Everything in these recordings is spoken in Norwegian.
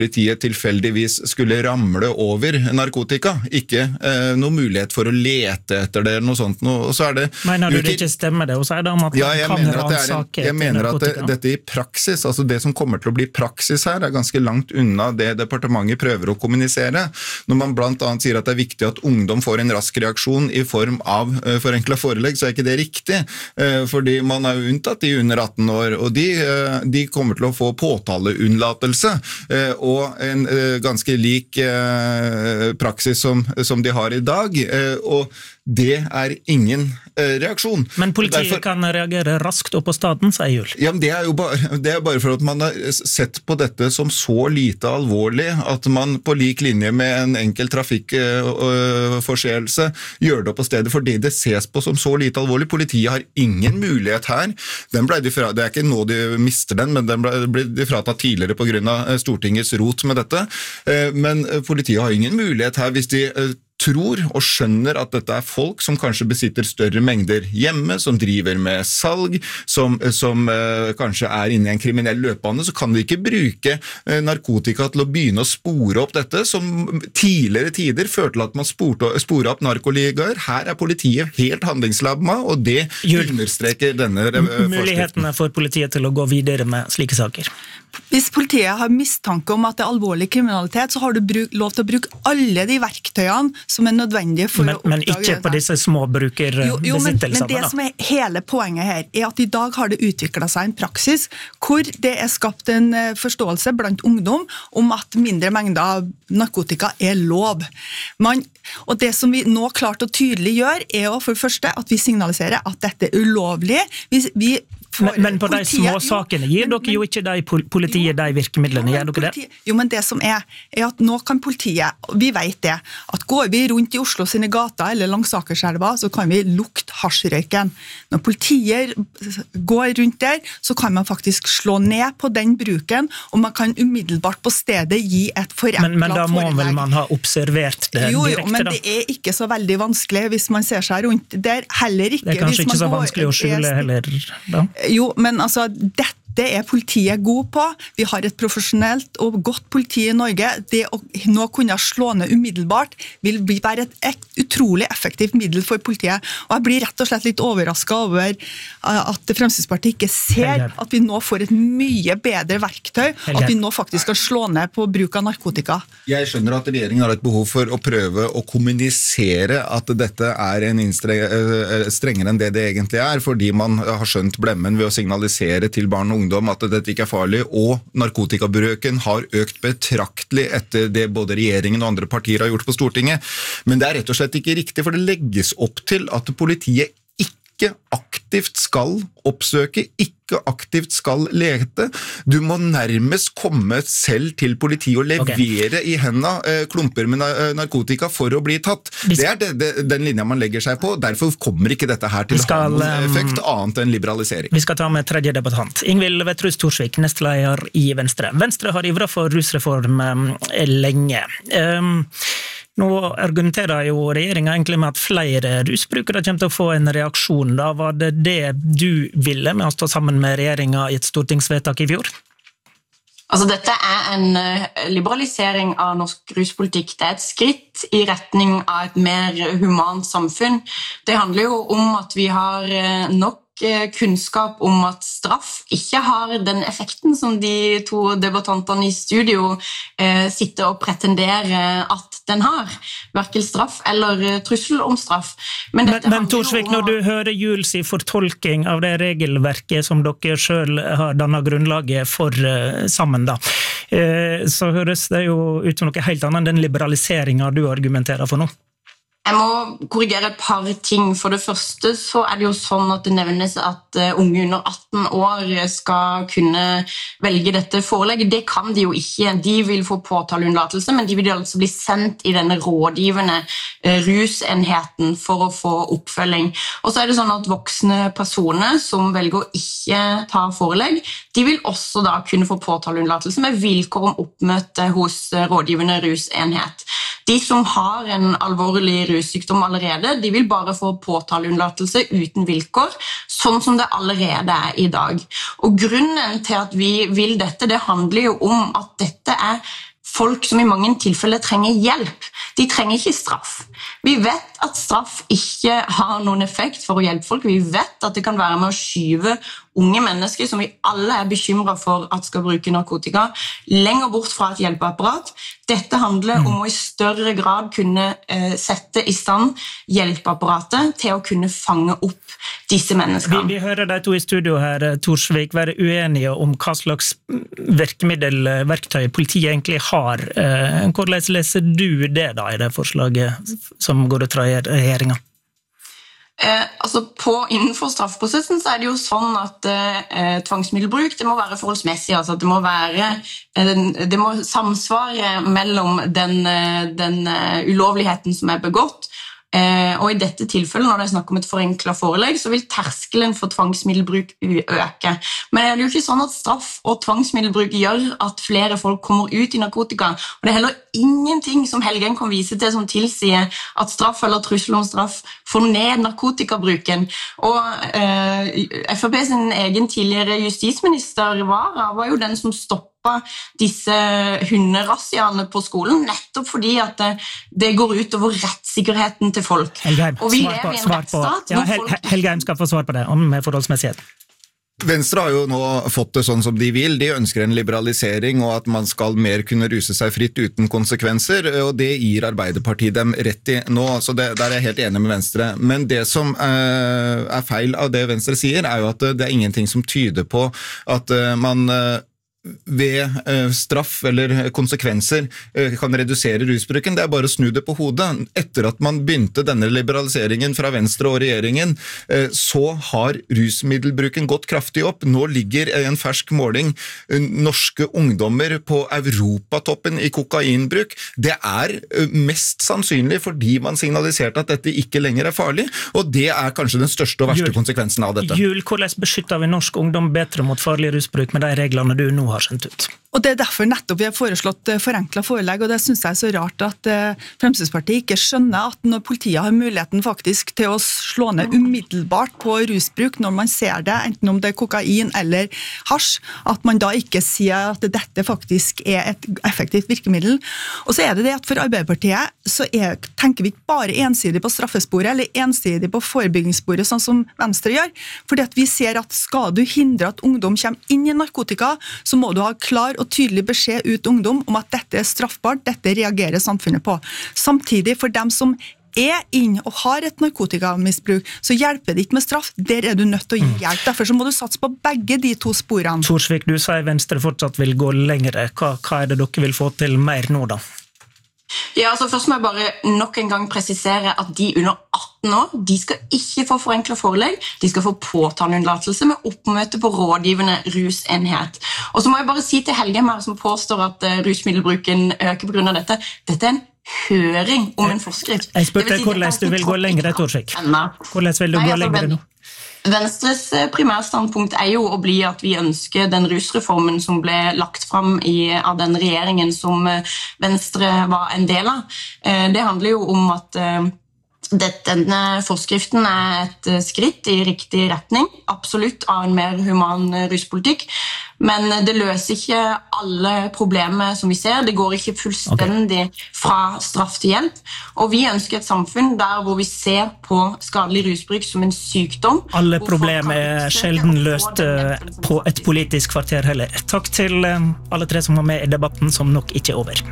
politiet tilfeldigvis skulle ramle over narkotika, ikke noen mulighet for å lete etter det eller noe sånt. Og så det mener du det ikke stemmer det, og så det om at jeg mener at dette i praksis, altså det som kommer til å bli praksis her, ganske langt unna det departementet prøver å kommunisere. Når man blant annet sier at det viktig at ungdom får en rask reaksjon i form av forenklet forelegg, så ikke det riktig, fordi man jo unntatt de under 18 år, og de kommer til å få påtaleunnlatelse, og en ganske lik praksis som de har i dag, og det ingen reaksjon. Men politiet kan reagere raskt opp på staten, sier Juul. Ja, men det jo bare for at man har sett på dette som så lite alvorlig, at man på lik linje med en enkel trafikkforseelse gjør det på stedet, fordi det ses på som så lite alvorlig. Politiet har ingen mulighet her. Det ikke nå de mister den, men den ble de fratatt tidligere på grunn av Stortingets rot med dette. Men politiet har ingen mulighet her hvis de tror og skjønner at dette folk som kanskje besitter større mengder hjemme, som driver med salg, som kanskje inne i en kriminell løpebane, så kan de ikke bruke narkotika til å begynne å spore opp dette, som tidligere tider førte til at man sporet opp narkoligaer. Her politiet helt handlingslamma, og det understreker denne mulighetene for politiet til å gå videre med slike saker. Hvis politiet har mistanke om at det alvorlig kriminalitet, så har du lov til å bruke alle de verktøyene som nødvendige for å oppdage det. Men ikke på disse små brukerbesittelsene. Men det som hele poenget her, at i dag har det utviklet seg en praksis hvor det skapt en forståelse blant ungdom om at mindre mengder av narkotika lov. Og det som vi nå klart og tydelig gjør, jo for det første at vi signaliserer at dette ulovlig. Men på de små sakene gir dere jo ikke politiet de virkemidlene, gjør dere det? Jo, men det som at nå kan politiet, vi vet det, at går vi rundt i Oslo sine gater eller langs Akerselva, så kan vi lukte hasjrøyken. Når politiet går rundt der, så kan man faktisk slå ned på den bruken, og man kan umiddelbart på stedet gi et forenklet forelegg. Men da må vel man ha observert det direkte, Jo, men det ikke så veldig vanskelig hvis man ser seg rundt der, heller ikke. Det kanskje ikke så vanskelig å skjule heller, da? Jo, men altså, dette politiet god på. Vi har et profesjonelt og godt politi i Norge. Det å nå kunne slå ned umiddelbart vil være et utrolig effektivt middel for politiet. Og jeg blir rett og slett litt overrasket over at Fremskrittspartiet ikke ser at vi nå får et mye bedre verktøy, at vi nå faktisk skal slå ned på bruk av narkotika. Jeg skjønner at regjeringen har et behov for å prøve å kommunisere at dette strengere enn det egentlig fordi man har skjønt blemmen ved å signalisere til barn og ungdom at dette ikke farlig, og narkotikabruken har økt betraktelig etter det både regjeringen og andre partier har gjort på Stortinget. Men det rett og slett ikke riktig, for det legges opp til at politiet ikke aktivt skal oppsøke, ikke aktivt skal lete. Du må nærmest komme selv til politiet og levere i hendene klumper med narkotika for å bli tatt. Det den linja man legger seg på, derfor kommer ikke dette her til å ha noen effekt annet enn liberalisering. Vi skal ta med tredje debattant. Ingvild Wetrhus Thorsvik, nestleder i Venstre. Venstre har ivret for rusreform lenge. Nå argumenterer jo regjeringen egentlig med at flere rusbrukere kommer til å få en reaksjon. Da var det du ville med å stå sammen med regjeringen i et stortingsvedtak i fjor? Altså, dette en liberalisering av norsk ruspolitikk. Det et skritt i retning av et mer humant samfunn. Det handler jo om at vi har nok kunnskap om at straff ikke har den effekten som de to debattantene i studio sitter og pretenderer at den har. Hverken straff eller trussel om straff. Men Thorsvik, når du hører Juul si fortolking av det regelverket som dere selv har dannet grunnlaget for sammen, da, så høres det jo ut som noe helt annet enn den liberaliseringen du argumenterer for nå. Jeg må korrigere et par ting. For det første så det jo sånn at det nevnes at unge under 18 år skal kunne velge dette forelegget. Det kan de jo ikke. De vil få påtaleunnlatelse, men de vil altså bli sendt i denne rådgivende rusenheten for å få oppfølging. Og så det sånn at voksne personer som velger å ikke ta forelegg, de vil også da kunne få påtaleunnlatelse med vilkår om oppmøte hos rådgivende rusenhet. De som har en alvorlig russykdom allerede, de vil bare få påtaleunnlatelse uten vilkår, sånn som det allerede i dag. Og grunnen til at vi vil dette, det handler jo om at dette folk som i mange tilfeller trenger hjelp. De trenger ikke straff. Vi vet at straff ikke har noen effekt for å hjelpe folk. Vi vet at det kan være med å skyve unge mennesker som vi alle bekymret for at skal bruke narkotika, lenger bort fra et hjelpeapparat. Dette handler om å i større grad kunne sette i stand hjelpeapparatet til å kunne fange opp disse menneskene. Vi hører de to i studio her, Thorsvik, være uenige om hva slags verktøy politiet egentlig har. Hvordan leser du det da i det forslaget som går ut fra regjeringen? Innenfor straffeprosessen så det jo sånn at tvangsmiddelbruk det må være forholdsmessig, altså det må samsvare mellom den ulovligheten som begått, og i dette tilfellet, når det snakker om et forenklet forelegg, så vil terskelen for tvangsmiddelbruk øke. Men det jo ikke sånn at straff og tvangsmiddelbruk gjør at flere folk kommer ut i narkotika, og det heller ingenting som Helgheim kan vise til som tilsier at straff eller trussel om straff får ned narkotikabruken. Og FrP sin egen tidligere justisminister var jo den som stoppet disse hunderassiene på skolen, nettopp fordi at det går ut over rettssikkerheten til folk. Helgheim, Helgheim skal få svar på det, om forholdsmessighet. Venstre har jo nå fått det sånn som de vil. De ønsker en liberalisering og at man skal mer kunne ruse seg fritt uten konsekvenser, og det gir Arbeiderpartiet dem rett i nå, så der jeg helt enig med Venstre. Men det som feil av det Venstre sier, jo at det ingenting som tyder på at man ved straff eller konsekvenser kan redusere rusbruken. Det bare å snu det på hodet. Etter at man begynte denne liberaliseringen fra Venstre og regjeringen, så har rusmiddelbruken gått kraftig opp. Nå ligger en fersk måling norske ungdommer på europatoppen i kokainbruk. Det mest sannsynlig fordi man signaliserte at dette ikke lenger farlig, og det kanskje den største og verste konsekvensen av dette. Jul, hvordan beskytter vi norsk ungdom bedre mot farlig rusbruk med de reglene du nå har sendt ut? Og det derfor nettopp vi har foreslått forenklet forelegg, og det synes jeg så rart at Fremskrittspartiet ikke skjønner at når politiet har muligheten faktisk til å slå ned umiddelbart på rusbruk når man ser det, enten om det kokain eller hasj, at man da ikke sier at dette faktisk et effektivt virkemiddel. Og så det at for Arbeiderpartiet så tenker vi ikke bare ensidig på straffesporet eller ensidig på forebyggingssporet, sånn som Venstre gjør, fordi at vi ser at skal du hindre at ungdom kommer inn i narkotika, så må du ha klar og tydelig beskjed ut ungdom om at dette straffbart, dette reagerer samfunnet på. Samtidig for dem som inn og har et narkotikamisbruk, så hjelper det ikke med straff, der du nødt til å gi hjelp. Derfor så må du satse på begge de to sporene. Thorsvik, du sier Venstre fortsatt vil gå lengre. Hva det dere vil få til mer nå da? Ja, først må jeg bare nok en gang presisere at de under 18 år, de skal ikke få forenklet forelegg, de skal få påtaleunnlatelse med oppmøte på rådgivende rusenhet. Og så må jeg bare si til Helgheim her, som påstår at rusmiddelbruken øker på grunn av dette, dette en høring om en forskrift. Jeg spurte deg hvordan du vil gå lengre, Thorsvik. Hvordan vil du gå lengre nå? Venstres primærstandpunkt jo å bli at vi ønsker den rusreformen som ble lagt fram av den regjeringen som Venstre var en del av. Det handler jo om at denne forskriften et skritt i riktig retning, absolutt av en mer human ruspolitikk, men det løser ikke alle problemer som vi ser. Det går ikke fullstendig fra straff til hjelp, og vi ønsker et samfunn der hvor vi ser på skadelig rusbruk som en sykdom. Alle problemer sjelden løst på et politisk kvarter heller. Takk til alle tre som var med i debatten, som nok ikke over.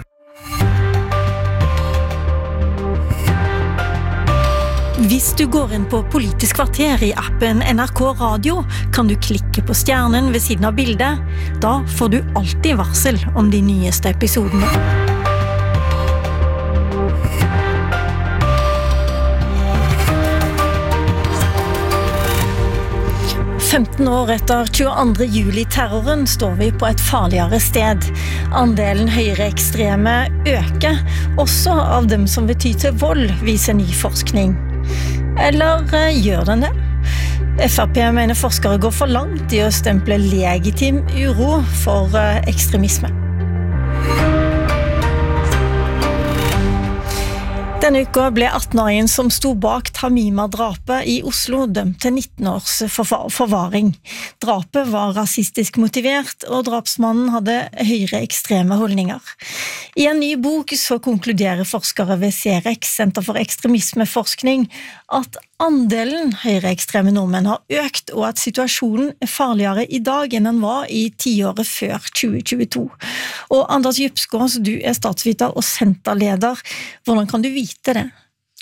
Hvis du går inn på Politisk kvarter i appen NRK Radio, kan du klikke på stjernen ved siden av bildet. Da får du alltid varsel om de nyeste episodene. «15 år etter 22. juli-terroren står vi på et farligere sted. Andelen høyreekstreme øker, også av dem som vil ty til vold, viser ny forskning. Eller gjør den det? FrP mener forskere går for langt i å stemple legitim uro for ekstremisme. Denne uka ble 18-åringen som sto bak Tamima-drapet i Oslo dømt til 19 års forvaring. Drapet var rasistisk motivert, og drapsmannen hadde høyreekstreme holdninger. I en ny bok så konkluderer forskere ved CEREX, Senter for ekstremismeforskning, at andelen høyreekstreme nordmenn har økt, og at situasjonen er farligere i dag enn den var i 10-året før 2022. Og Anders Djupsgaard, du er statsviter og senterleder. Hvordan kan du vite det?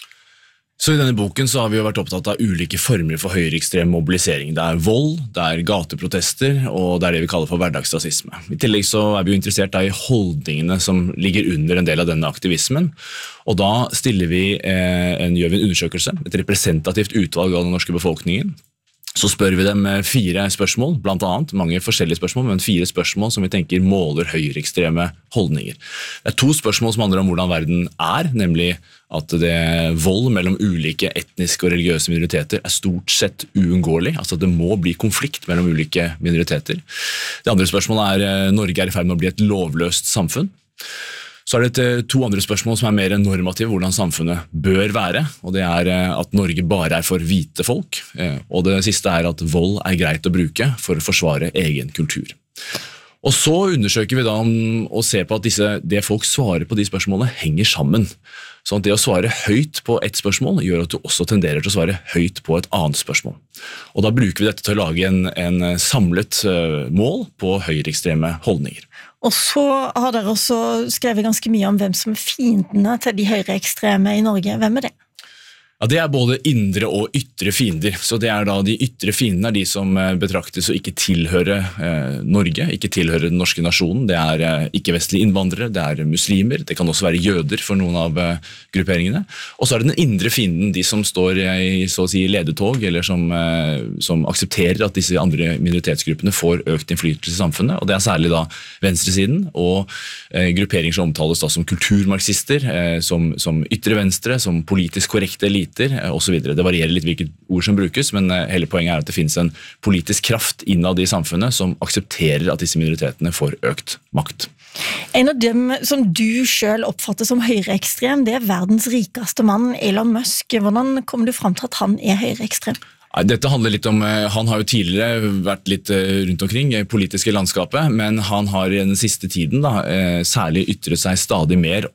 Så i denne boken så har vi jo vært opptatt av ulike former for høyreekstrem mobilisering. Det er vold, det er gateprotester, og det er det vi kaller for hverdagsrasisme. I tillegg så er vi jo interessert i holdningene som ligger under en del av denne aktivismen, og da gjør vi en undersøkelse, et representativt utvalg av den norske befolkningen. Så spør vi dem 4 spørsmål, blant annet, mange forskjellige spørsmål, men 4 spørsmål som vi tenker måler høyreekstreme holdninger. Det er 2 spørsmål som handler om hvordan verden er, nemlig at vold mellom ulike etniske og religiøse minoriteter er stort sett uunngåelig, altså at det må bli konflikt mellom ulike minoriteter. Det andre spørsmålet er Norge er i ferd med å bli et lovløst samfunn. Så er det 2 andre spørsmål som er mer normative, hvordan samfunnet bør være, og det er at Norge bare er for hvite folk, og det siste er at vold er greit å bruke for å forsvare egen kultur. Og så undersøker vi da og ser på at det folk svarer på de spørsmålene henger sammen. Sånn at det å svare høyt på et spørsmål gjør at du også tenderer til å svare høyt på et annet spørsmål. Og da bruker vi dette til å lage en samlet mål på høyreekstreme holdninger. Og så har dere også skrevet ganske mye om hvem som er fiendene til de høyreekstreme i Norge. Hvem er det? Ja, det er både indre og ytre fiender, så det er da de ytre fiendene de som betraktes å ikke tilhøre Norge, ikke tilhøre den norske nasjonen. Det er ikke-vestlige innvandrere, det er muslimer, det kan også være jøder for noen av grupperingene. Og så er det den indre fienden, de som står i så å si ledetog, eller som aksepterer at disse andre minoritetsgruppene får økt innflytelse i samfunnet, og det er særlig da venstresiden, og grupperinger som omtales da som kulturmarxister, som ytre venstre, som politisk korrekte elite, og så videre. Det varierer litt hvilket ord som brukes, men hele poenget er at det finnes en politisk kraft innad i samfunnet som aksepterer at disse minoritetene får økt makt. En av dem som du selv oppfatter som høyreekstrem, det er verdens rikeste mann, Elon Musk. Hvordan kommer du frem til at han er høyreekstrem? Dette handler litt om, han har jo tidligere vært litt rundt omkring i politiske landskapet, men han har i den siste tiden særlig ytret seg stadig mer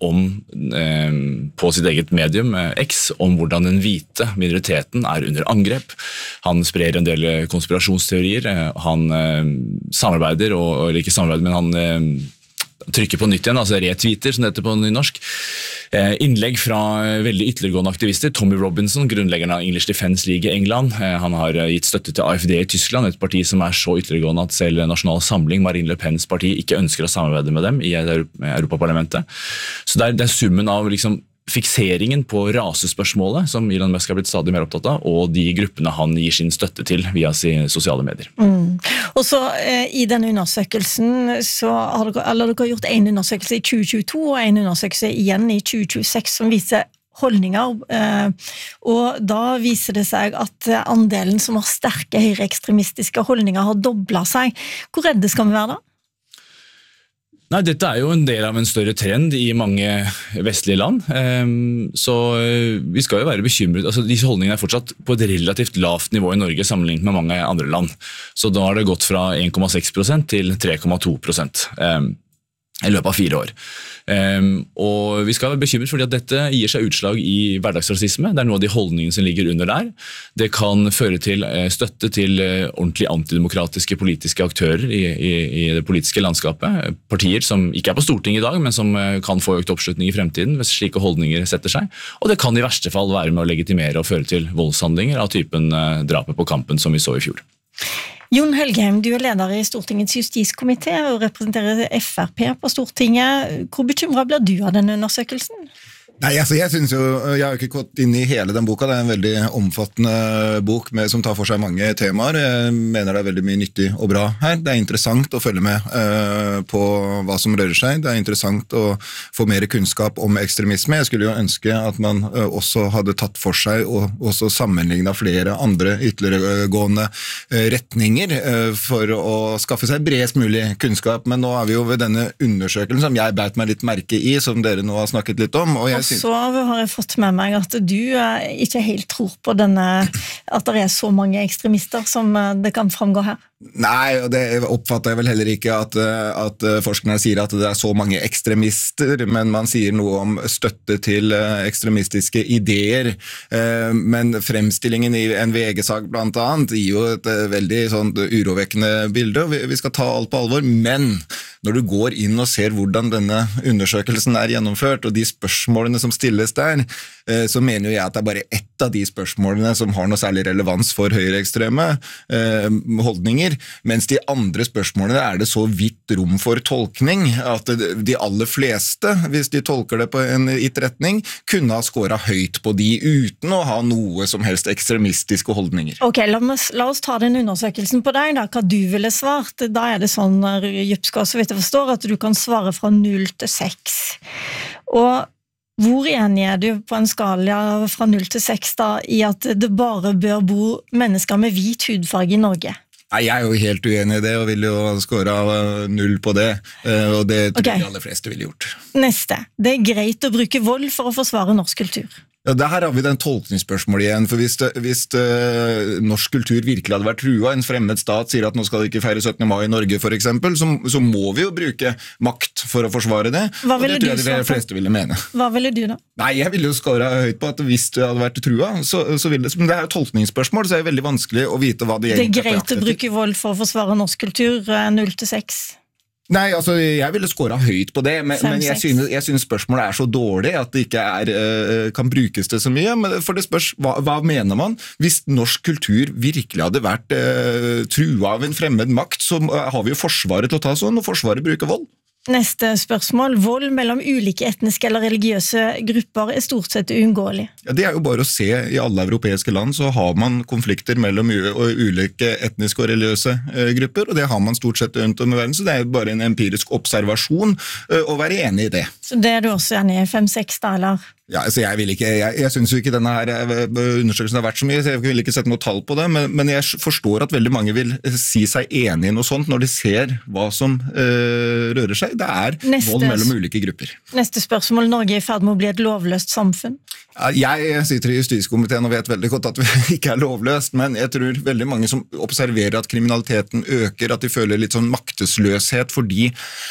på sitt eget medium, X, om hvordan den hvite minoriteten er under angrep. Han sprer en del konspirasjonsteorier, han samarbeider, eller ikke samarbeider, men han trykker på nytt igjen, altså retweeter, som det heter på nynorsk. Innlegg fra veldig ytterliggående aktivister. Tommy Robinson, grunnleggeren av English Defense League i England, han har gitt støtte til AFD i Tyskland, et parti som er så ytterliggående at selv Nasjonal Samling, Marine Le Pens parti, ikke ønsker å samarbeide med dem i Europaparlamentet. Så det er summen av fikseringen på rasespørsmålet som Elon Musk har blitt stadig mer opptatt av, og de gruppene han gir sin støtte til via sine sosiale medier. Og så i denne undersøkelsen så har dere gjort en undersøkelse i 2022 og en undersøkelse igjen i 2026 som viser holdninger, og da viser det seg at andelen som har sterke høyreekstremistiske holdninger har doblet seg. Hvor redde skal vi være da? Nei, dette er jo en del av en større trend i mange vestlige land, så vi skal jo være bekymret. Altså, disse holdningene er fortsatt på et relativt lavt nivå i Norge sammenlignet med mange andre land. Så da har det gått fra 1,6% til 3,2% i løpet av 4 år. Og vi skal være bekymret fordi at dette gir seg utslag i hverdagsrasisme. Det er noe av de holdningene som ligger under der. Det kan føre til støtte til ordentlig antidemokratiske politiske aktører i det politiske landskapet. Partier som ikke er på Stortinget i dag, men som kan få økt oppslutning i fremtiden hvis slike holdninger setter seg. Og det kan i verste fall være med å legitimere og føre til voldshandlinger av typen drapet på Kampen som vi så i fjor. Jon Helgheim, du er leder i Stortingets justiskomité og representerer FrP på Stortinget. Hvor bekymret blir du av denne undersøkelsen? Nei, altså jeg har ikke gått inn i hele den boka, det er en veldig omfattende bok som tar for seg mange temaer. Jeg mener det er veldig mye nyttig og bra her. Det er interessant å følge med på hva som rører seg. Det er interessant å få mer kunnskap om ekstremisme. Jeg skulle jo ønske at man også hadde tatt for seg og også sammenlignet flere andre ytterliggående retninger for å skaffe seg bredest mulig kunnskap. Men nå er vi jo ved denne undersøkelsen som jeg beit meg litt merke i, som dere nå har snakket litt om, og jeg så har jeg fått med meg at du ikke helt tror på at det så mange ekstremister som det kan framgå her. Nei, og det oppfatter jeg vel heller ikke at forskerne sier at det så mange ekstremister, men man sier noe om støtte til ekstremistiske ideer. Men fremstillingen i en VG-sak blant annet gir jo et veldig sånn urovekkende bilde, og vi skal ta alt på alvor, men når du går inn og ser hvordan denne undersøkelsen gjennomført, og de spørsmålene som stilles der, så mener jeg at det bare ett av de spørsmålene som har noe særlig relevans for høyreekstreme holdninger, mens de andre spørsmålene det så vidt rom for tolkning, at de aller fleste, hvis de tolker det på en gitt retning, kunne ha skåret høyt på de uten å ha noe som helst ekstremistiske holdninger. Ok, la oss ta den undersøkelsen på deg da, hva du ville svart. Da det sånn, Jupskå, så vidt jeg forstår, at du kan svare fra 0 til 6. Og hvor enig du på en skala fra 0 til 6 da, i at det bare bør bo mennesker med hvit hudfarge i Norge? Nei, jeg jo helt uenig i det, og vil jo skåre av 0 på det, og det tror jeg de aller fleste ville gjort. Neste. Det greit å bruke vold for å forsvare norsk kultur. Ja, der har vi den tolkningsspørsmålet igjen, for hvis norsk kultur virkelig hadde vært trua, en fremmed stat sier at nå skal det ikke feire 17. mai i Norge for eksempel, så må vi jo bruke makt for å forsvare det, og det tror jeg de fleste ville mene. Hva ville du da? Nei, jeg ville jo skåre høyt på at hvis det hadde vært trua, så ville det, men det jo tolkningsspørsmål, så det veldig vanskelig å vite hva det egentlig Det greit å bruke vold for å forsvare norsk kultur, 0 til 6. Nei, altså jeg ville skåret høyt på det, men jeg synes spørsmålet så dårlig at det ikke kan brukes det så mye, for det spørs, hva mener man? Hvis norsk kultur virkelig hadde vært trua av en fremmed makt, så har vi jo forsvaret til å ta sånn, og forsvaret bruker vold. Neste spørsmål. Vold mellom ulike etniske eller religiøse grupper stort sett uunngåelig. Ja, det jo bare å se i alle europeiske land, så har man konflikter mellom ulike etniske og religiøse grupper, og det har man stort sett rundt om i verden, så det bare en empirisk observasjon å være enig i det. Så det du også enig i 5-6 da, eller? Ja, altså jeg synes jo ikke denne her undersøkelsen har vært så mye, så jeg vil ikke sette noe tall på det, men jeg forstår at veldig mange vil si seg enig i noe sånt når de ser hva som rører seg. Det vold mellom ulike grupper. Neste spørsmål. Norge i ferd med å bli et lovløst samfunn? Jeg sitter i justiskomiteen og vet veldig godt at vi ikke lovløst, men jeg tror veldig mange som observerer at kriminaliteten øker, at de føler litt sånn maktesløshet fordi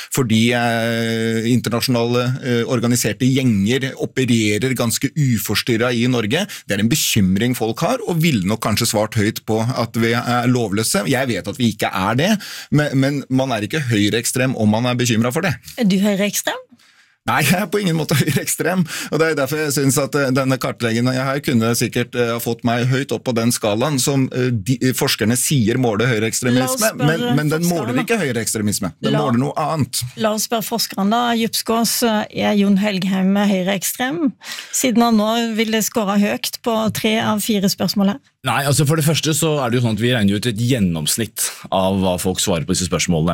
internasjonale organiserte gjenger opererer ganske uforstyrret i Norge. Det en bekymring folk har, og ville nok kanskje svart høyt på at vi lovløse. Jeg vet at vi ikke det, men man ikke høyreekstrem om man bekymret for det. Du høyreekstrem? Nei, jeg på ingen måte høyreekstrem, og det derfor jeg synes at denne kartleggingen jeg her kunne sikkert ha fått meg høyt opp på den skalaen som forskerne sier måler høyreekstremisme, men den måler ikke høyreekstremisme, den måler noe annet. La oss spørre forskeren da. Jupskås, Jon Helgheim høyreekstrem, siden han nå ville skåre høyt på 3 av 4 spørsmål her? Nei, altså for det første så det jo sånn at vi regner ut et gjennomsnitt av hva folk svarer på disse spørsmålene.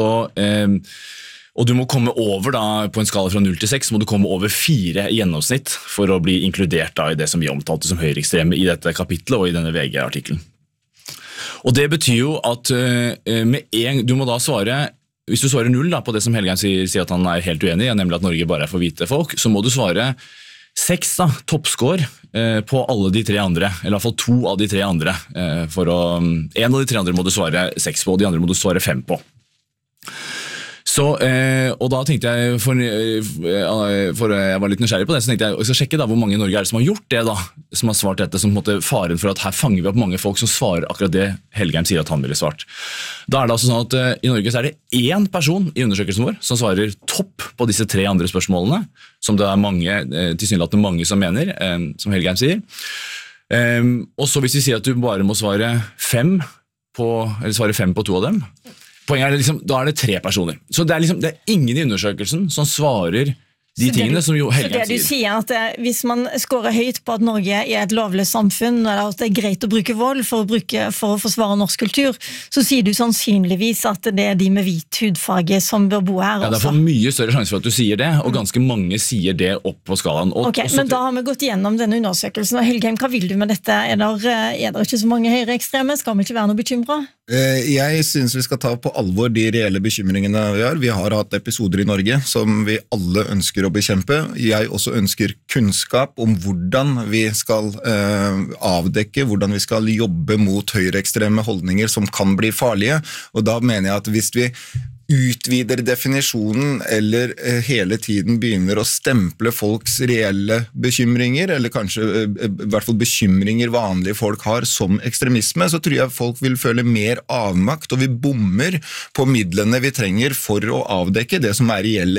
Og du må komme over da, på en skala fra 0 til 6, må du komme over 4 i gjennomsnitt for å bli inkludert da, i det som vi omtalte som høyreekstreme i dette kapitlet og i denne VG-artikkelen. Og det betyr jo at du må da svare, hvis du svarer 0 da, på det som Helgheim sier at han helt uenig i, nemlig at Norge bare for hvite folk, så må du svare 6 da, toppscore på alle de 3 andre, eller i hvert fall 2 av de 3 andre. En av de 3 andre må du svare 6 på, og de andre må du svare 5 på. Og da tenkte jeg, for jeg var litt nysgjerrig på det, så tenkte jeg skal sjekke da, hvor mange i Norge som har gjort det da, som har svart dette, som på en måte faren for at her fanger vi opp mange folk som svarer akkurat det Helgheim sier at han ville svart. Da det altså sånn at i Norge så det 1 person i undersøkelsen vår som svarer topp på disse 3 andre spørsmålene, som det mange, tilsynelatende mange som mener, som Helgheim sier. Og så hvis vi sier at du bare må svare 5 på 2 av dem, poenget liksom, da det 3 personer. Så det det ingen i undersøkelsen som svarer de tingene som jo Helgheim sier. Så det du sier at hvis man skårer høyt på at Norge et lovløst samfunn, eller at det greit å bruke vold for å forsvare norsk kultur, så sier du sannsynligvis at det de med hvit hudfarge som bør bo her også. Ja, det for mye større sjanse for at du sier det, og ganske mange sier det opp på skalaen. Ok, men da har vi gått gjennom denne undersøkelsen, og Helgheim, hva vil du med dette? Det ikke så mange høyreekstreme? Skal vi ikke være noe bekymret? Jeg synes vi skal ta på alvor de reelle bekymringene vi har. Vi har hatt episoder i Norge som vi alle ønsker ønsker å bekjempe. Jeg også ønsker kunnskap om hvordan vi skal avdekke, hvordan vi skal jobbe mot høyreekstreme holdninger som kan bli farlige. Og da mener jeg at hvis vi utvider definisjonen eller hele tiden begynner å stemple folks reelle bekymringer, eller kanskje i hvert fall bekymringer vanlige folk har som ekstremisme, så tror jeg folk vil føle mer avmakt, og vi bommer på midlene vi trenger for å avdekke det som reell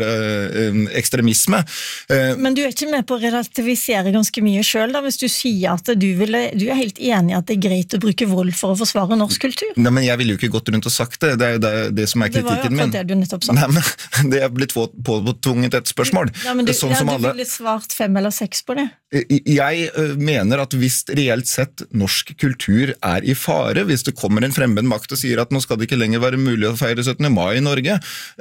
ekstremisme. Men du ikke med på å relativisere ganske mye selv da, hvis du sier at du helt enig at det greit å bruke vold for å forsvare norsk kultur? Nei, men jeg ville jo ikke gått rundt og sagt det. Det det som det var jo akkurat det du nettopp sa. Nei, men det blitt påtvunget et spørsmål. Ja, men du ville svart 5 eller 6 på det. Jeg mener at hvis reelt sett norsk kultur i fare, hvis det kommer en fremmed makt og sier at nå skal det ikke lenger være mulig å feire 17. mai i Norge,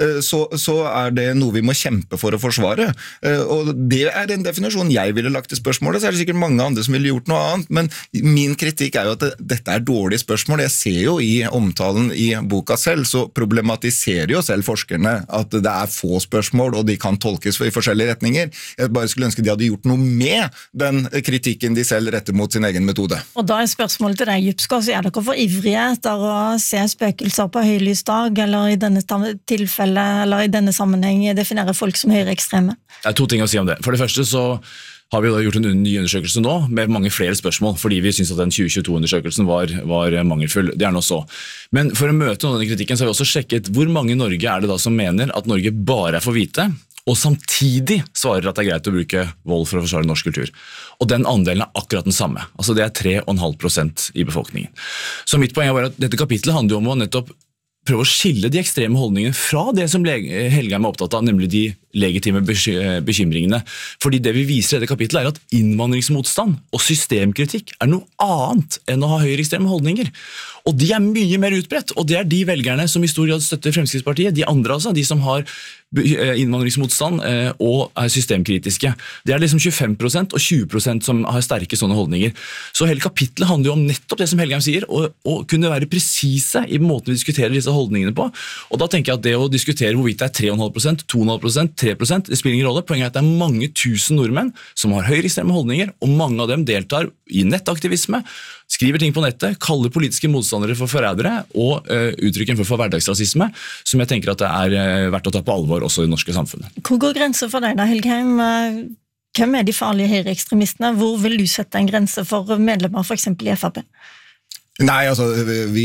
så det noe vi må kjempe for å forsvare. Og det en definisjon jeg ville lagt i spørsmålet, så det sikkert mange andre som ville gjort noe annet, men min kritikk jo at dette dårlige spørsmål. Jeg ser jo i omtalen i boka selv, så problematiserer jo selv forskerne at det få spørsmål, og de kan tolkes i forskjellige retninger. Jeg bare skulle ønske de hadde gjort noe med den kritikken de selv retter mot sin egen metode. Og da spørsmålet til deg, Djupskås, dere for ivrige etter å se spøkelser på høylysdag, eller i denne tilfelle, eller i denne sammenheng definere folk som høyreekstreme? Det 2 ting å si om det. For det første så har vi da gjort en ny undersøkelse nå, med mange flere spørsmål, fordi vi synes at den 2022-undersøkelsen var mangelfull. Det nå så. Men for å møte noen av den kritikken, så har vi også sjekket hvor mange i Norge det da som mener at Norge bare for hvite, og samtidig svarer at det greit å bruke vold for å forsvare norsk kultur. Og den andelen akkurat den samme. Altså det 3,5% i befolkningen. Så mitt poeng var at dette kapitlet handler om å nettopp prøve å skille de ekstreme holdningene fra det som Helgheim opptatt av, nemlig de legitime bekymringene. Fordi det vi viser i dette kapitlet at innvandringsmotstand og systemkritikk noe annet enn å ha høyreekstreme holdninger. Og de mye mer utbredt, og det de velgerne som i stor grad støtter Fremskrittspartiet, de andre altså, de som har innvandringsmotstand og systemkritiske. Det liksom 25% og 20% som har sterke sånne holdninger. Så hele kapitlet handler jo om nettopp det som Helgheim sier, å kunne være presise i måten vi diskuterer disse holdningene på. Og da tenker jeg at det å diskutere hvorvidt det 3,5%, 2,5%, 3%, det spiller ingen rolle. Poenget det mange tusen nordmenn som har høyreekstreme holdninger, og mange av dem deltar i nettaktivisme, skriver ting på nettet, kaller politiske motstandere for forrædere og uttrykker en for hverdagsrasisme, som jeg tenker at det verdt å ta på alvor også i det norske samfunnet. Hvor går grensen for deg da, Helgheim? Hvem de farlige høyreekstremistene? Hvor vil du sette en grense for medlemmer for eksempel i FrP? Nei, altså, vi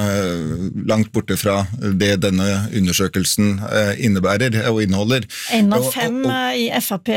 langt borte fra det denne undersøkelsen innebærer og inneholder. 1 av 5 i FrP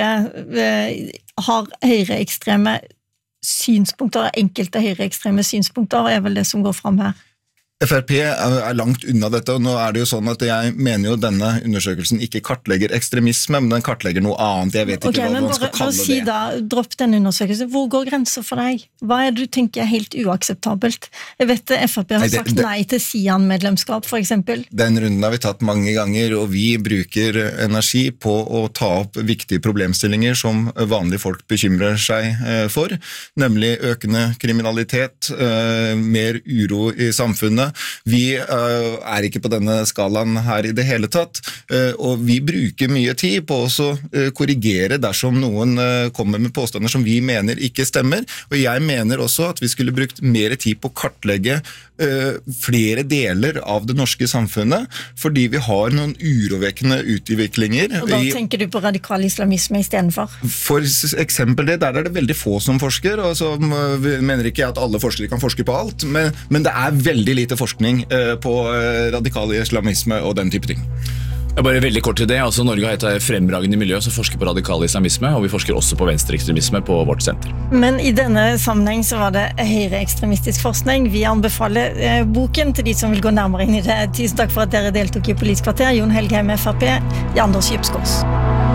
har høyreekstreme synspunkter, enkelte høyreekstreme synspunkter, vel det som går fram her. FrP langt unna dette, og nå det jo sånn at jeg mener jo denne undersøkelsen ikke kartlegger ekstremisme, men den kartlegger noe annet. Jeg vet ikke hva man skal kalle det. Si da, dropp den undersøkelsen. Hvor går grenser for deg? Hva det du tenker helt uakseptabelt? Jeg vet FrP har sagt nei til SIAN-medlemskap, for eksempel. Den runden har vi tatt mange ganger, og vi bruker energi på å ta opp viktige problemstillinger som vanlige folk bekymrer seg for, nemlig økende kriminalitet, mer uro i samfunnet. Vi ikke på denne skalaen her i det hele tatt, og vi bruker mye tid på å korrigere dersom noen kommer med påstander som vi mener ikke stemmer, og jeg mener også at vi skulle brukt mer tid på å kartlegge flere deler av det norske samfunnet, fordi vi har noen urovekkende utviklinger. Og da tenker du på radikal islamisme i stedet for? For eksempel det, der det veldig få som forsker, og så mener ikke jeg at alle forskere kan forske på alt, men det veldig lite forskning på radikal islamisme og den type ting. Bare veldig kort til det, altså Norge har et fremragende miljø som forsker på radikal islamisme, og vi forsker også på venstreekstremisme på vårt senter. Men i denne sammenheng så var det høyreekstremistisk forskning. Vi anbefaler boken til de som vil gå nærmere inn i det. Tusen takk for at dere deltok i Politisk kvarter. Jon Helgheim, FrP, Anders Djupskås.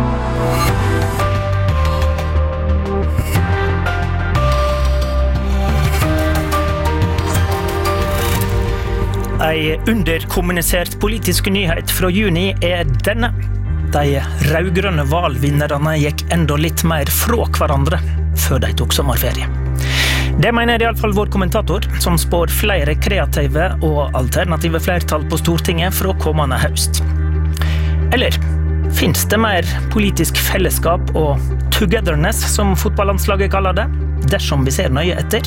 En underkommunisert politisk nyhet fra juni denne. De rødgrønne valgvinnerne gikk enda litt mer fra hverandre før de tok sommerferie. Det mener i alle fall vår kommentator, som spår flere kreative og alternative flertall på Stortinget fra kommende høst. Eller Finns det mer politisk fellesskap og togetherness, som fotballandslaget kaller det, dersom vi ser nøye etter?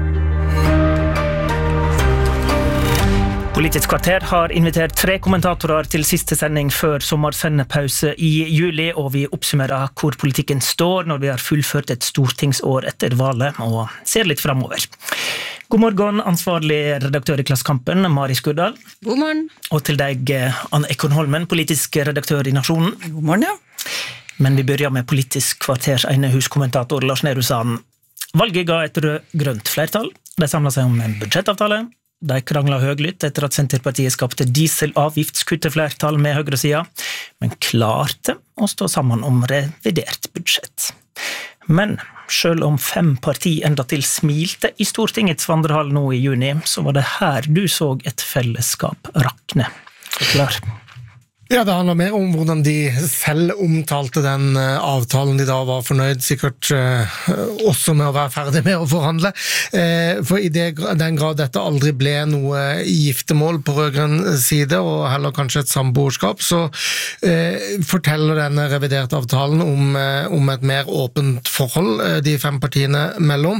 Politisk kvarter har invitert 3 kommentatorer til siste sending før sommersendepause i juli, og vi oppsummerer hvor politikken står når vi har fullført et stortingsår etter valget og ser litt fremover. God morgen, ansvarlig redaktør i Klassekampen, Mari Skuddal. God morgen. Og til deg, Anne Ekornholmen, politisk redaktør i Nasjonen. God morgen, ja. Men vi begynner med politisk kvarters enehuskommentator Lars Nehru Sand. Valget ga et rød-grønt flertall. De samlet seg om en budsjettavtale. De kranglet høglytt etter at Senterpartiet skapte dieselavgiftskutterflertall med høyresida, men klarte å stå sammen om revidert budsjett. Men selv om 5 partier enda til smilte i Stortingets vandrehall nå i juni, så var det her du så et fellesskap rakne. Klar. Ja, det handler mer om hvordan de selv omtalte den avtalen de da var fornøyd, sikkert også med å være ferdig med å forhandle. For i den grad dette aldri ble noe giftemål på rødgrønn side, og heller kanskje et samboerskap, så forteller denne reviderte avtalen om et mer åpent forhold de 5 partiene mellom.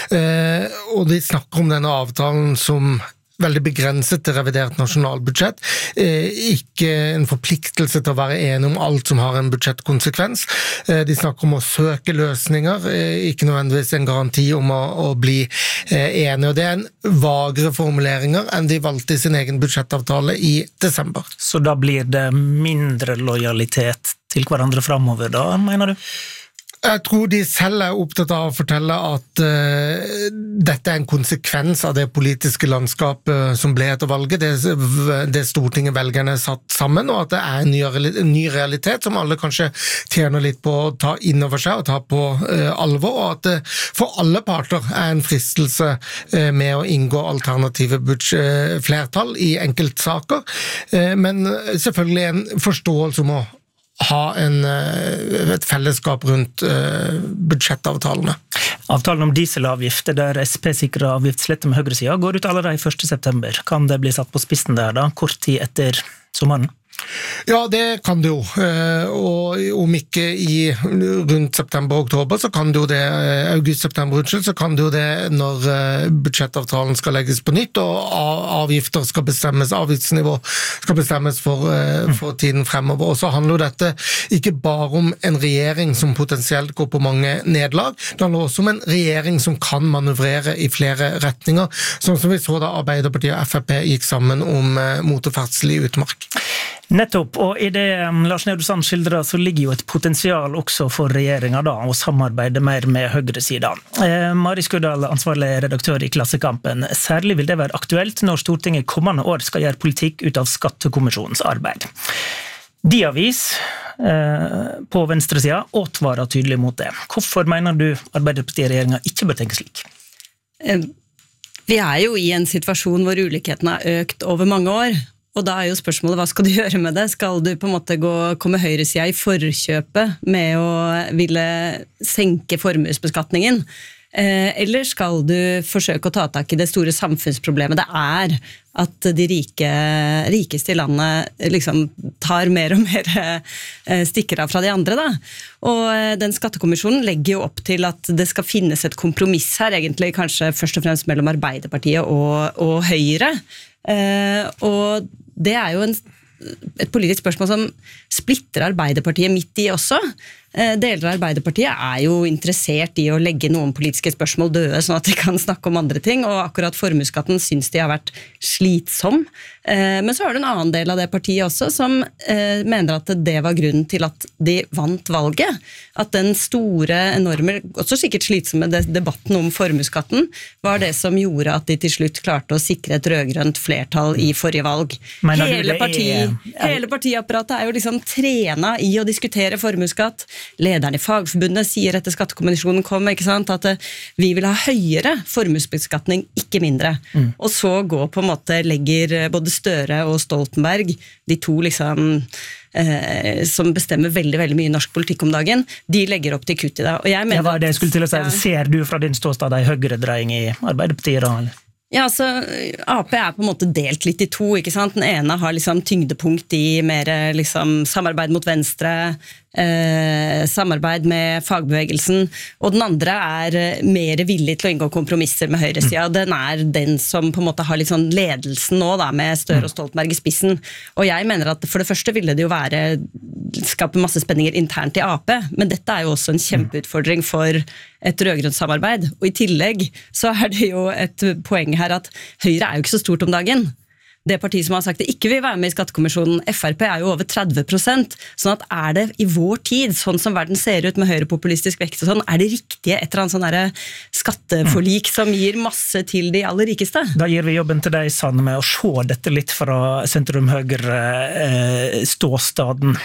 Og de snakker om denne avtalen som veldig begrenset til revidert nasjonalbudsjett, ikke en forpliktelse til å være enige om alt som har en budsjettkonsekvens. De snakker om å søke løsninger, ikke nødvendigvis en garanti om å bli enige, og det en vagre formuleringer enn de valgte i sin egen budsjettavtale i desember. Så da blir det mindre lojalitet til hverandre fremover da, mener du? Jeg tror de selv opptatt av å fortelle at dette en konsekvens av det politiske landskapet som ble etter valget, det Stortinget velgerne satt sammen, og at det en ny realitet som alle kanskje tjener litt på å ta inn over seg og ta på alvor, og at det for alle parter en fristelse med å inngå alternative flertall i enkeltsaker, men selvfølgelig en forståelse om å ha et fellesskap rundt budsjettavtalene. Avtalen om dieselavgifter der SP-sikret avgiftslette med høyresida går ut allerede 1. september. Kan det bli satt på spissen der da, kort tid etter sommeren? Ja, det kan det jo, og om ikke rundt september-oktober, så kan det jo det, august-september, så kan det jo det når budsjettavtalen skal legges på nytt, og avgifter skal bestemmes, avgiftsnivå skal bestemmes for tiden fremover. Og så handler jo dette ikke bare om en regjering som potensielt går på mange nederlag, det handler også om en regjering som kan manøvrere i flere retninger, sånn som vi så da Arbeiderpartiet og FrP gikk sammen om motorferdsel i utmark. Nettopp, og i det Lars Nehru Sand skildrer så ligger jo et potensial også for regjeringen da, å samarbeide mer med høyresiden. Mari Skuddal, ansvarlig redaktør i Klassekampen, særlig vil det være aktuelt når Stortinget kommende år skal gjøre politikk ut av Skattekommisjonens arbeid. De avis på venstresiden advarer tydelig mot det. Hvorfor mener du Arbeiderparti-regjeringen ikke bør tenke slik? Vi jo i en situasjon hvor ulikhetene har økt over mange år, og da jo spørsmålet, hva skal du gjøre med det? Skal du på en måte komme høyresida i forkjøpet med å ville senke formuesbeskatningen? Eller skal du forsøke å ta tak i det store samfunnsproblemet det at de rikeste i landet liksom tar mer og mer stikker av fra de andre da? Og den skattekommisjonen legger jo opp til at det skal finnes et kompromiss her, egentlig kanskje først og fremst mellom Arbeiderpartiet og Høyre, og det jo et politisk spørsmål som splitter Arbeiderpartiet midt i også. Deler av Arbeiderpartiet jo interessert i å legge noen politiske spørsmål døde, sånn at de kan snakke om andre ting, og akkurat formuesskatten synes de har vært slitsom. Men så det en annen del av det partiet også, som mener at det var grunnen til at de vant valget. At den store, enorme, også sikkert slitsomme debatten om formuesskatten, var det som gjorde at de til slutt klarte å sikre et rødgrønt flertall i forrige valg. Hele partiapparatet jo liksom trena i å diskutere formuesskatt. Lederen i Fagforbundet sier etter skattekommisjonen kom, ikke sant, at vi vil ha høyere formuesbeskatning, ikke mindre. Og så på en måte legger både Støre og Stoltenberg, de to liksom som bestemmer veldig, veldig mye i norsk politikk om dagen, de legger opp til kutt i det. Og jeg mener, det var det jeg skulle til å si. Ser du fra din ståstad en høyredreining i Arbeiderpartiet da? Ja, altså, AP på en måte delt litt i to, ikke sant? Den ene har liksom tyngdepunkt i mer liksom samarbeid mot venstre, samarbeid med fagbevegelsen, og den andre mer villig til å inngå kompromisser med høyresida. Den den som på en måte har litt sånn ledelsen nå da, med Støre og Stoltenberg i spissen. Og jeg mener at for det første ville det jo skape masse spenninger internt i AP, men dette jo også en kjempeutfordring for et rødgrønt samarbeid. Og i tillegg så det jo et poeng her at Høyre jo ikke så stort om dagen. Det partiet som har sagt det ikke vil være med i skattekommisjonen, FrP jo over 30%, sånn at det i vår tid, sånn som verden ser ut med høyrepopulistisk vekst og sånn, det riktige et eller annet sånn skatteforlik som gir masse til de aller rikeste? Da gir vi jobben til deg, Sanne, med å se dette litt fra sentrum-høyre ståstaden.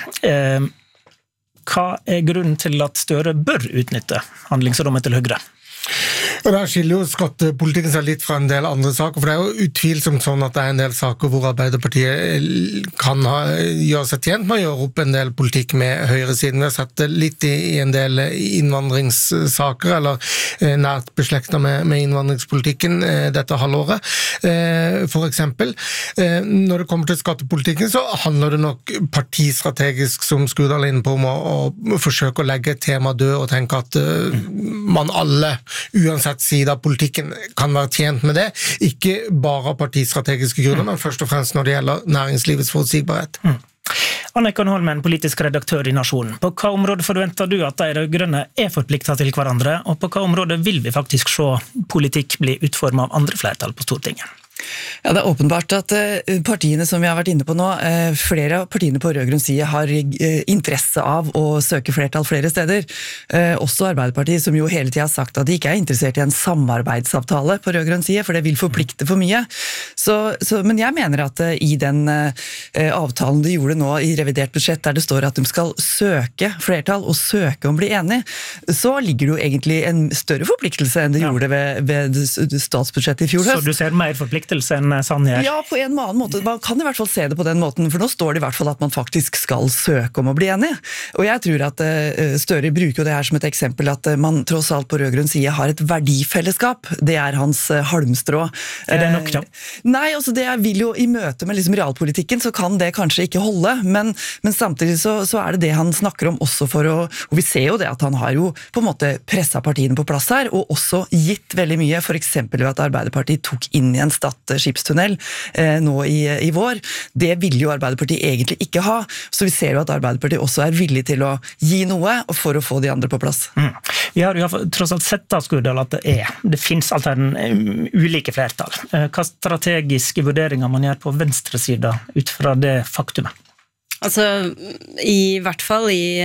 Hva grunnen til at Støre bør utnytte handlingsrommet til Høyre? Og der skiller jo skattepolitikken seg litt fra en del andre saker, for det jo utvilsomt sånn at det en del saker hvor Arbeiderpartiet kan gjøre seg tjent med å gjøre opp en del politikk med høyresiden. Vi har sett det litt i en del innvandringssaker, eller nært beslektet med innvandringspolitikken dette halvåret. For eksempel, når det kommer til skattepolitikken, så handler det nok partistrategisk, som Skurdal inne på, om å forsøke å legge et tema død og tenke at man alle uansett side av politikken kan være tjent med det, ikke bare av partistrategiske grunner, men først og fremst når det gjelder næringslivets forutsigbarhet. Anniken Holmen, politisk redaktør i Nasjonen. På hva område forventer du at de rødgrønne forpliktet til hverandre, og på hva område vil vi faktisk se politikk bli utformet av andre flertall på Stortinget? Ja, det åpenbart at partiene som vi har vært inne på nå, flere av partiene på rødgrønn side har interesse av å søke flertall flere steder. Også Arbeiderpartiet, som jo hele tiden har sagt at de ikke interessert i en samarbeidsavtale på rødgrønn side, for det vil forplikte for mye. Men jeg mener at i den avtalen de gjorde nå i revidert budsjett, der det står at de skal søke flertall og søke om å bli enige, så ligger det jo egentlig en større forpliktelse enn det gjorde ved statsbudsjettet i fjor høst. Så du ser mer forpliktelse enn Sanne gjør? Ja, på en annen måte. Man kan i hvert fall se det på den måten, for nå står det i hvert fall at man faktisk skal søke om å bli enige. Og jeg tror at Støre bruker jo det her som et eksempel, at man tross alt på rødgrønn side har et verdifellesskap. Det hans halmstrå. Det nok da? Nei, altså det vil jo i møte med liksom realpolitikken, så kan det kanskje ikke holde, men samtidig så det det han snakker om også for å, og vi ser jo det at han har jo på en måte presset partiene på plass her, og også gitt veldig mye, for eksempel ved at Arbeiderpartiet tok inn i en skipstunnel nå i vår. Det ville jo Arbeiderpartiet egentlig ikke ha, så vi ser jo at Arbeiderpartiet også villig til å gi noe for å få de andre på plass. Vi har jo tross alt sett da, Skurdal, at det finnes alltid ulike flertall. Hva strategiske vurderinger man gjør på venstresida ut fra det faktumet? Altså, i hvert fall i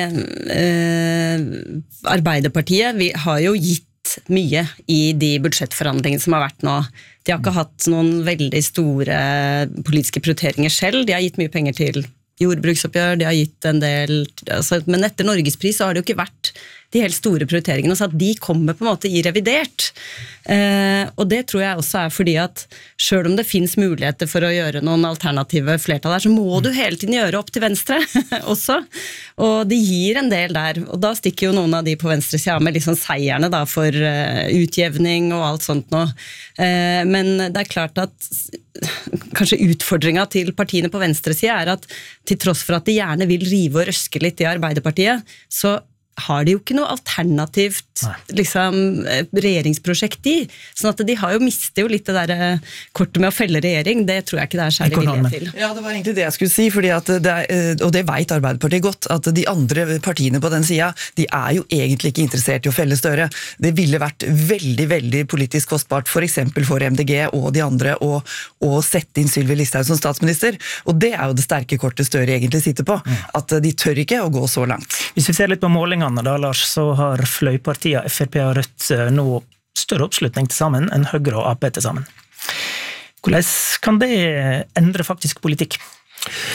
Arbeiderpartiet, vi har jo gitt mye i de budsjettforhandlingene som har vært nå. De har ikke hatt noen veldig store politiske prioriteringer selv. De har gitt mye penger til jordbruksoppgjør, de har gitt en del, men etter Norgespris så har det jo ikke vært de helt store prioriteringene, så at de kommer på en måte i revidert. Og det tror jeg også fordi at selv om det finnes muligheter for å gjøre noen alternative flertall her, så må du hele tiden gjøre opp til venstre også. Og de gir en del der, og da stikker jo noen av de på venstre siden med liksom seierne da, for utjevning og alt sånt nå. Men det klart at kanskje utfordringen til partiene på venstre siden at til tross for at de gjerne vil rive og røske litt i Arbeiderpartiet, så har de jo ikke noe alternativt liksom, regjeringsprosjekt i. Sånn at de har jo mistet jo litt det der kortet med å felle regjering. Det tror jeg ikke det særlig vilje til. Ja, det var egentlig det jeg skulle si, fordi at og det vet Arbeiderpartiet godt, at de andre partiene på den siden, de jo egentlig ikke interessert i å felle Støre. Det ville vært veldig, veldig politisk kostbart, for eksempel for MDG og de andre, å sette inn Sylvi Listhaug som statsminister. Og det jo det sterke kortet Støre egentlig sitter på, at de tør ikke å gå så langt. Hvis vi ser litt på målingene da, Lars, så har fløypartiet FrP og Rødt nå større oppslutning til sammen enn Høyre og AP til sammen. Hvordan kan det endre faktisk politikk?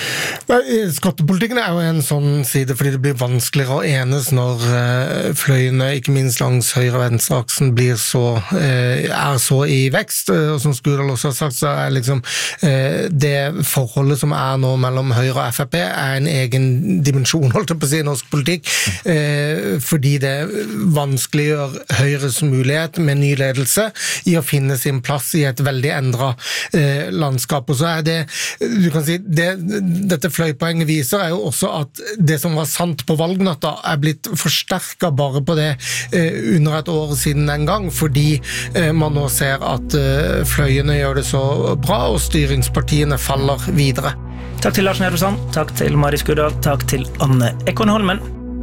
Skattepolitikken jo en sånn side, fordi det blir vanskeligere å enes når fløyene, ikke minst langs høyre- og venstreaksen, så i vekst. Og som Skurdal også har sagt, så liksom det forholdet som nå mellom Høyre og FrP en egen dimensjon, holdt jeg på å si, i norsk politikk, fordi det vanskeliggjør Høyres mulighet med ny ledelse i å finne sin plass i et veldig endret landskap. Og så det, du kan si, dette fløypoenget viser jo også at det som var sant på valgnatta blitt forsterket bare på det under et år siden den gang, fordi man nå ser at fløyene gjør det så bra, og styringspartiene faller videre. Takk til Lars Nehru Sand, takk til Mari Skurdal, takk til Anne Ekonholmen.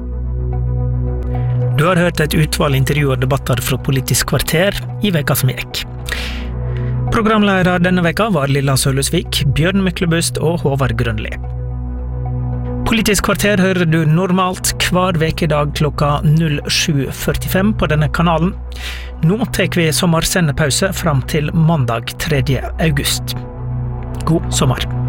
Du har hørt et utvalg intervju og debatter fra Politisk kvarter i veka som gikk. Programleder denne veka var Lilla Sølhusvik, Bjørn Myklebust og Håvard Grønli. Politisk kvarter hører du normalt hver vekedag klokka 07:45 på denne kanalen. Nå tar vi sommersendepause fram til mandag 3. august. God sommer!